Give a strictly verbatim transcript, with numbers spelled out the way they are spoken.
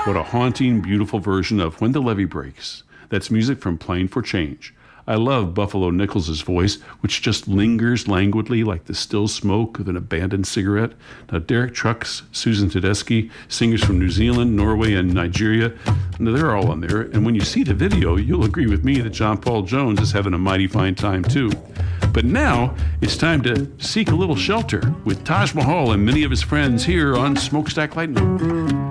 What a haunting, beautiful version of When the Levee Breaks. That's music from Playing for Change. I love Buffalo Nichols' voice, which just lingers languidly like the still smoke of an abandoned cigarette. Now, Derek Trucks, Susan Tedeschi, singers from New Zealand, Norway, and Nigeria, now they're all on there. And when you see the video, you'll agree with me that John Paul Jones is having a mighty fine time, too. But now, it's time to seek a little shelter with Taj Mahal and many of his friends here on Smokestack Lightning.